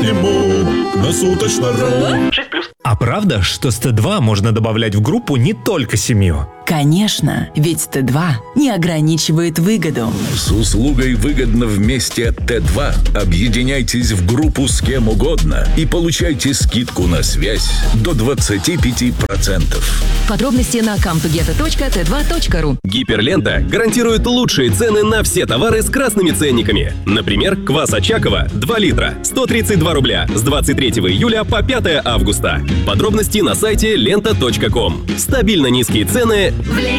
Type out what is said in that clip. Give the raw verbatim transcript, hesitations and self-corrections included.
Ему насуточно.ру. А правда, что с Т два можно добавлять в группу не только семью? Конечно, ведь Т два не ограничивает выгоду. С услугой «Выгодно вместе» Т два объединяйтесь в группу с кем угодно и получайте скидку на связь до двадцать пять процентов. Подробности на камтугета точка тэ два точка ру. Гиперлента гарантирует лучшие цены на все товары с красными ценниками. Например, квас Очакова два литра сто тридцать два рубля с двадцать третьего июля по пятое августа. Подробности на сайте лента точка ком. Стабильно низкие цены В